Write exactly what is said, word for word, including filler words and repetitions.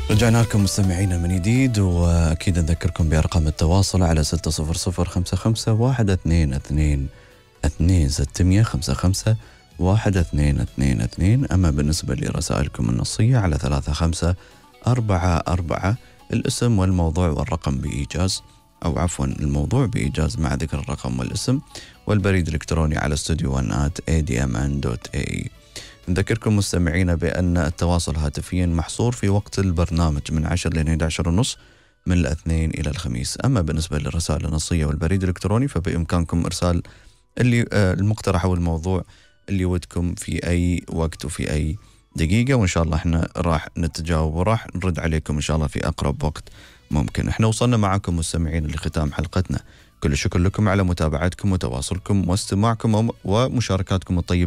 رجعنا لكم مستمعينا من جديد، وأكيد نذكركم بأرقام التواصل على ستة صفر صفر خمسة خمسة واحد اثنين اثنين اثنين ستمية خمسة خمسة واحد اثنين اثنين اثنين. أما بالنسبة لرسائلكم النصية على ثلاثة خمسة أربعة أربعة، الاسم والموضوع والرقم بإيجاز، أو عفوا الموضوع بإيجاز مع ذكر الرقم والاسم، والبريد الإلكتروني على استوديو ون آت إيه دي إم إن دوت إيه إي. نذكركم مستمعينا بأن التواصل هاتفيا محصور في وقت البرنامج من عشرة إلى إحدى عشر ونص من الاثنين إلى الخميس. أما بالنسبة للرسائل النصية والبريد الإلكتروني فبإمكانكم إرسال اللي آه المقترح أو الموضوع اللي ودكم في أي وقت وفي أي دقيقة، وإن شاء الله إحنا راح نتجاوب وراح نرد عليكم إن شاء الله في أقرب وقت ممكن. إحنا وصلنا معكم مستمعين لختام حلقتنا. كل الشكر لكم على متابعتكم وتواصلكم واستماعكم ومشاركاتكم الطيبة